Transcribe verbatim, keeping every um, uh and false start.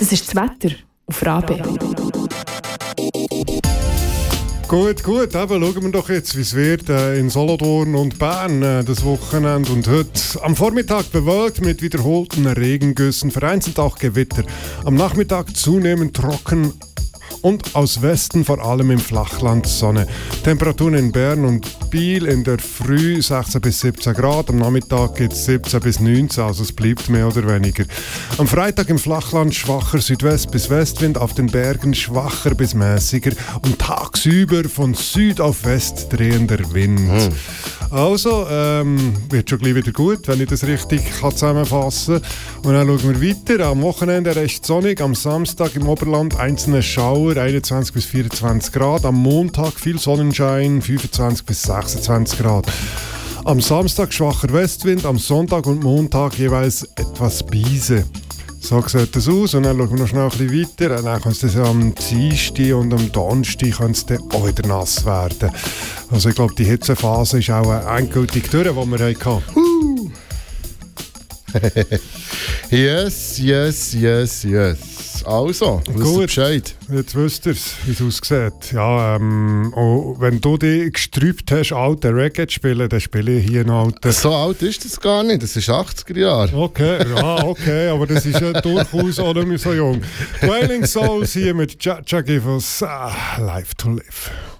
Das ist das Wetter auf Rabe. Gut, gut, eben schauen wir doch jetzt, wie es wird äh, in Solothurn und Bern äh, das Wochenende. Und heute am Vormittag bewölkt mit wiederholten Regengüssen, vereinzelt auch Gewitter. Am Nachmittag zunehmend trocken und aus Westen vor allem im Flachland Sonne. Temperaturen in Bern und Biel in der Früh sechzehn bis siebzehn Grad, am Nachmittag geht es siebzehn bis neunzehn, also es bleibt mehr oder weniger. Am Freitag im Flachland schwacher Südwest- bis Westwind, auf den Bergen schwacher bis mäßiger und tagsüber von Süd auf West drehender Wind. Hm. Also, ähm, wird schon gleich wieder gut, wenn ich das richtig kann zusammenfassen kann. Und dann schauen wir weiter. Am Wochenende recht sonnig, am Samstag im Oberland einzelne Schauer, einundzwanzig bis vierundzwanzig Grad. Am Montag viel Sonnenschein, fünfundzwanzig bis sechsundzwanzig Grad. Am Samstag schwacher Westwind, am Sonntag und Montag jeweils etwas Biese. So sieht das aus. Und dann schauen wir noch schnell ein bisschen weiter. Und dann kann es am Dienstag und am Donnerstag auch wieder nass werden. Also ich glaube, die Hitzephase ist auch endgültig durch, die wir hatten. Uh. yes, yes, yes, yes. Also, gut, Bescheid. Jetzt wisst ihr es, wie es aussieht. Ja, ähm, oh, wenn du dich gestrübt hast, alte Reggae zu spielen, dann spiele ich hier einen alten. So alt ist das gar nicht, das ist achtziger Jahre. Okay, ja, okay, aber das ist ja durchaus auch nicht mehr so jung. Wailing Souls hier mit Jaja Give Us uh, Life to Live.